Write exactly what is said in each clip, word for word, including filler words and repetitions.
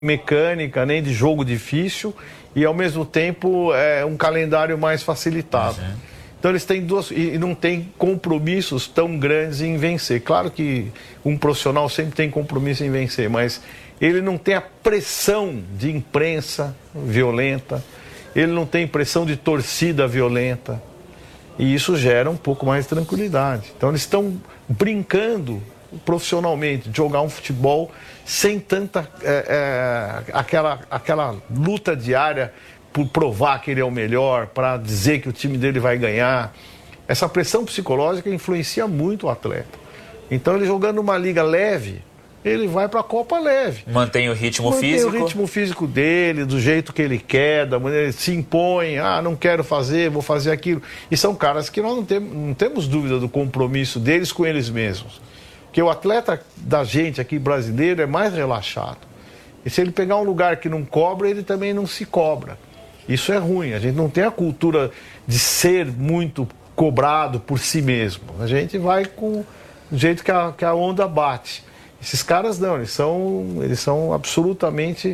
mecânica, nem de jogo difícil e, ao mesmo tempo, é um calendário mais facilitado. Uhum. Então, eles têm duas... E não tem compromissos tão grandes em vencer. Claro que um profissional sempre tem compromisso em vencer, mas ele não tem a pressão de imprensa violenta, ele não tem pressão de torcida violenta. E isso gera um pouco mais de tranquilidade. Então, eles estão brincando profissionalmente, de jogar um futebol sem tanta é, é, aquela, aquela luta diária por provar que ele é o melhor, para dizer que o time dele vai ganhar. Essa pressão psicológica influencia muito o atleta. Então, ele jogando uma liga leve, ele vai para a Copa leve. Mantém o ritmo Mantém físico? Mantém o ritmo físico dele, do jeito que ele quer, da maneira ele se impõe. Ah, não quero fazer, vou fazer aquilo. E são caras que nós não temos, não temos dúvida do compromisso deles com eles mesmos. Porque o atleta da gente aqui brasileiro é mais relaxado. E se ele pegar um lugar que não cobra, ele também não se cobra. Isso é ruim. A gente não tem a cultura de ser muito cobrado por si mesmo. A gente vai com o jeito que a, que a onda bate. Esses caras não, eles são, eles são absolutamente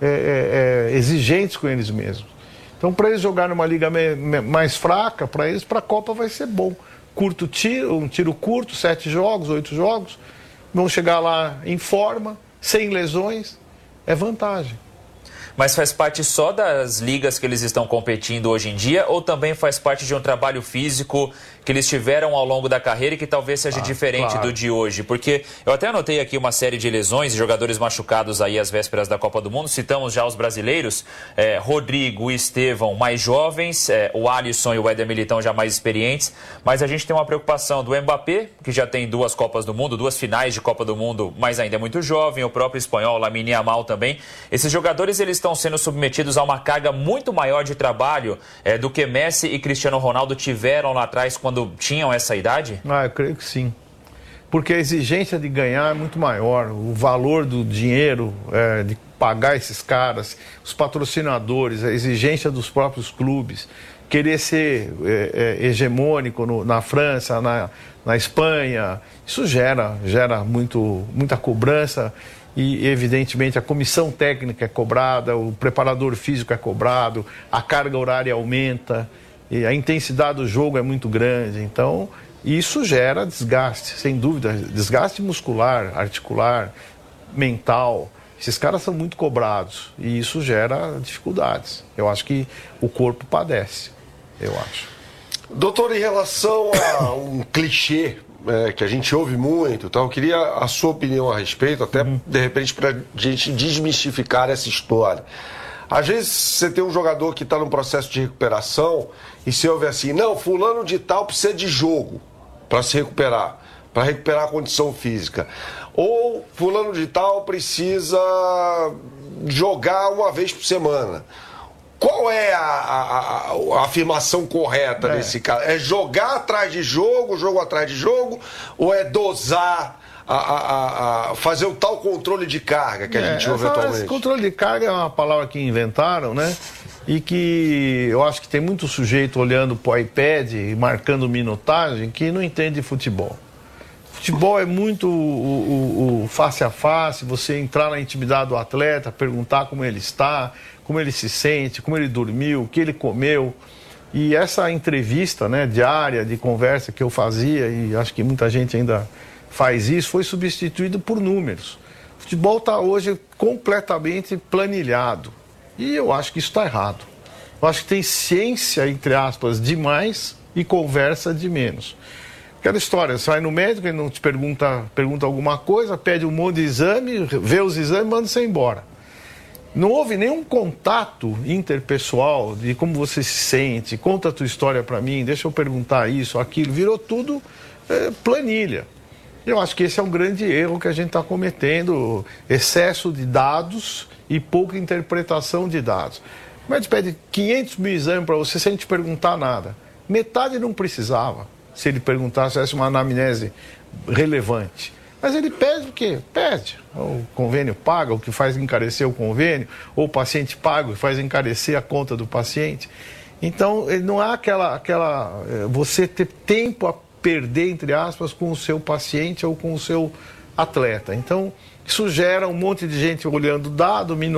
é, é, exigentes com eles mesmos. Então, para eles jogarem numa liga me, me, mais fraca, para eles, para a Copa vai ser bom. Curto tiro, um tiro curto, sete jogos, oito jogos, vão chegar lá em forma, sem lesões, é vantagem. Mas faz parte só das ligas que eles estão competindo hoje em dia ou também faz parte de um trabalho físico que eles tiveram ao longo da carreira e que talvez seja ah, diferente claro. do de hoje? Porque eu até anotei aqui uma série de lesões, jogadores machucados aí às vésperas da Copa do Mundo. Citamos já os brasileiros, é, Rodrigo e Estevão mais jovens, é, o Alisson e o Éder Militão já mais experientes. Mas a gente tem uma preocupação do Mbappé, que já tem duas Copas do Mundo, duas finais de Copa do Mundo, mas ainda é muito jovem. O próprio espanhol, Lamine Yamal também. Esses jogadores, eles estão sendo submetidos a uma carga muito maior de trabalho é, do que Messi e Cristiano Ronaldo tiveram lá atrás quando tinham essa idade? Ah, eu creio que sim. Porque a exigência de ganhar é muito maior. O valor do dinheiro, é, de pagar esses caras, os patrocinadores, a exigência dos próprios clubes, querer ser é, é, hegemônico no, na França, na, na Espanha, isso gera, gera muito, muita cobrança. E, evidentemente, a comissão técnica é cobrada, o preparador físico é cobrado, a carga horária aumenta, e a intensidade do jogo é muito grande. Então, isso gera desgaste, sem dúvida, desgaste muscular, articular, mental. Esses caras são muito cobrados e isso gera dificuldades. Eu acho que o corpo padece, eu acho. Doutor, em relação a um clichê, É, que a gente ouve muito, então eu queria a sua opinião a respeito, até uhum. de repente para a gente desmistificar essa história. Às vezes você tem um jogador que está num processo de recuperação e você ouve assim, não, fulano de tal precisa de jogo para se recuperar, para recuperar a condição física. Ou fulano de tal precisa jogar uma vez por semana. Qual é a, a, a afirmação correta é. nesse caso? É jogar atrás de jogo, jogo atrás de jogo, ou é dosar, a, a, a fazer o tal controle de carga que a é, gente ouve essa, atualmente? Esse controle de carga é uma palavra que inventaram, né? E que eu acho que tem muito sujeito olhando para o iPad e marcando minutagem que não entende futebol. Futebol é muito o, o, o face a face, você entrar na intimidade do atleta, perguntar como ele está, como ele se sente, como ele dormiu, o que ele comeu. E essa entrevista, né, diária, de conversa que eu fazia, e acho que muita gente ainda faz isso, foi substituído por números. O futebol está hoje completamente planilhado. E eu acho que isso está errado. Eu acho que tem ciência, entre aspas, demais e conversa de menos. Aquela história, você vai no médico, ele não te pergunta, pergunta alguma coisa, pede um monte de exame, vê os exames e manda você embora. Não houve nenhum contato interpessoal de como você se sente, conta a tua história para mim, deixa eu perguntar isso, aquilo, virou tudo é, planilha. Eu acho que esse é um grande erro que a gente está cometendo, excesso de dados e pouca interpretação de dados. O médico pede quinhentos mil exames para você sem te perguntar nada. Metade não precisava, se ele perguntasse se uma anamnese relevante. Mas ele pede o quê? Pede. O convênio paga, o que faz encarecer o convênio, ou o paciente paga, o que faz encarecer a conta do paciente. Então, não há aquela, aquela... você ter tempo a perder, entre aspas, com o seu paciente ou com o seu atleta. Então, isso gera um monte de gente olhando dado,